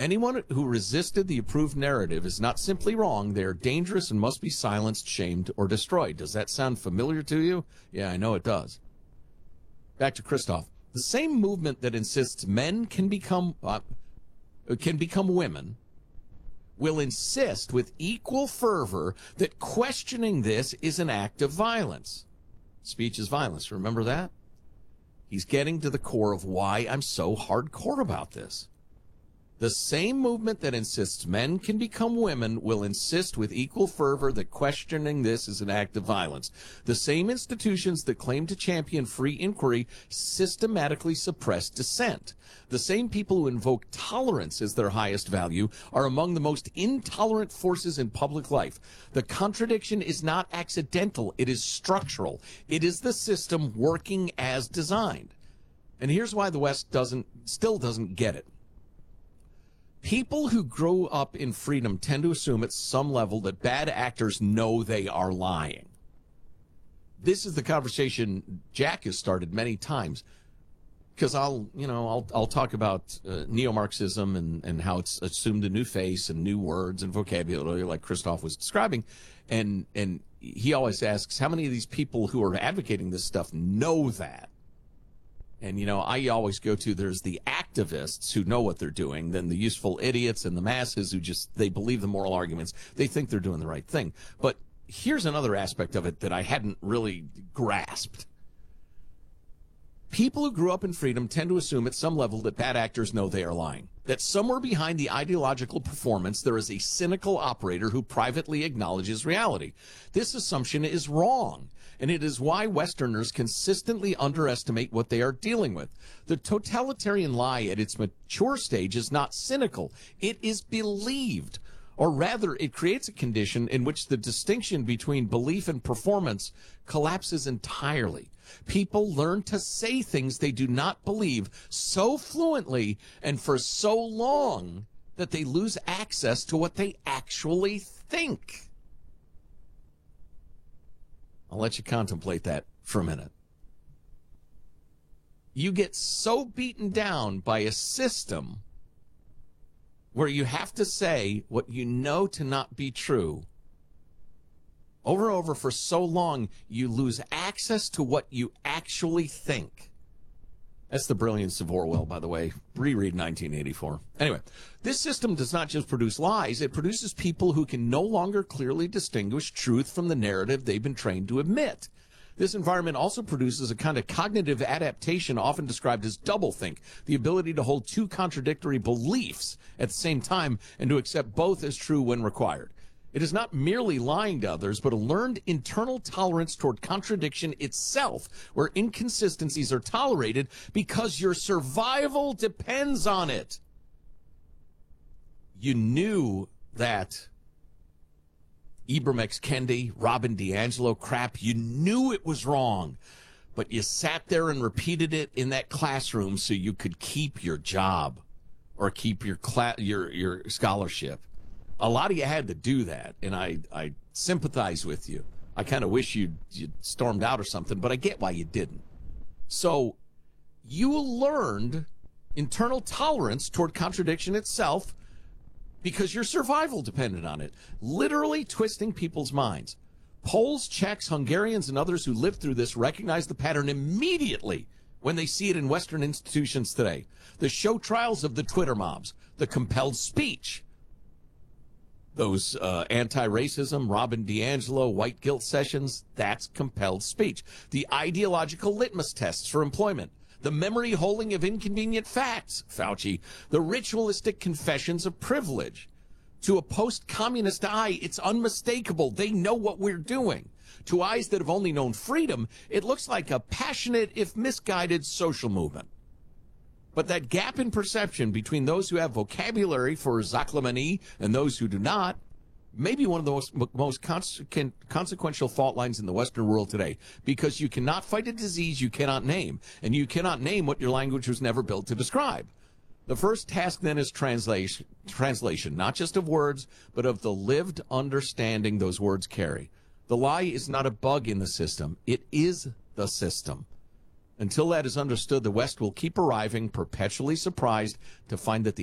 Anyone who resisted the approved narrative is not simply wrong. They are dangerous and must be silenced, shamed, or destroyed. Does that sound familiar to you? Yeah, I know it does. Back to Christoph. The same movement that insists men can become women will insist with equal fervor that questioning this is an act of violence. Speech is violence. Remember that? He's getting to the core of why I'm so hardcore about this. The same movement that insists men can become women will insist with equal fervor that questioning this is an act of violence. The same institutions that claim to champion free inquiry systematically suppress dissent. The same people who invoke tolerance as their highest value are among the most intolerant forces in public life. The contradiction is not accidental. It is structural. It is the system working as designed. And here's why the West still doesn't get it. People who grow up in freedom tend to assume at some level that bad actors know they are lying. This is the conversation Jack has started many times, because I'll talk about neo-Marxism and how it's assumed a new face and new words and vocabulary, like Christoph was describing, and he always asks, how many of these people who are advocating this stuff know that? And, I always go to, there's the activists who know what they're doing, then the useful idiots and the masses who they believe the moral arguments. They think they're doing the right thing. But here's another aspect of it that I hadn't really grasped. People who grew up in freedom tend to assume at some level that bad actors know they are lying. That somewhere behind the ideological performance, there is a cynical operator who privately acknowledges reality. This assumption is wrong, and it is why Westerners consistently underestimate what they are dealing with. The totalitarian lie at its mature stage is not cynical. It is believed. Or rather, it creates a condition in which the distinction between belief and performance collapses entirely. People learn to say things they do not believe so fluently and for so long that they lose access to what they actually think. I'll let you contemplate that for a minute. You get so beaten down by a system where you have to say what you know to not be true over and over for so long, you lose access to what you actually think. That's the brilliance of Orwell, by the way. Reread 1984. Anyway, this system does not just produce lies. It produces people who can no longer clearly distinguish truth from the narrative they've been trained to admit. This environment also produces a kind of cognitive adaptation often described as doublethink, the ability to hold two contradictory beliefs at the same time and to accept both as true when required. It is not merely lying to others, but a learned internal tolerance toward contradiction itself, where inconsistencies are tolerated because your survival depends on it. You knew that Ibram X. Kendi, Robin DiAngelo crap, you knew it was wrong, but you sat there and repeated it in that classroom so you could keep your job or keep your scholarship. A lot of you had to do that, and I sympathize with you. I kind of wish you'd stormed out or something, but I get why you didn't. So you learned internal tolerance toward contradiction itself because your survival depended on it, literally twisting people's minds. Poles, Czechs, Hungarians, and others who lived through this recognize the pattern immediately when they see it in Western institutions today. The show trials of the Twitter mobs, the compelled speech, those anti-racism, Robin DiAngelo, white guilt sessions, that's compelled speech. The ideological litmus tests for employment, the memory holding of inconvenient facts, Fauci, the ritualistic confessions of privilege. To a post-communist eye, it's unmistakable. They know what we're doing. To eyes that have only known freedom, it looks like a passionate, if misguided, social movement. But that gap in perception between those who have vocabulary for Zaklamani and those who do not may be one of the most consequential fault lines in the Western world today, because you cannot fight a disease you cannot name, and you cannot name what your language was never built to describe. The first task then is translation, not just of words, but of the lived understanding those words carry. The lie is not a bug in the system. It is the system. Until that is understood, the West will keep arriving, perpetually surprised to find that the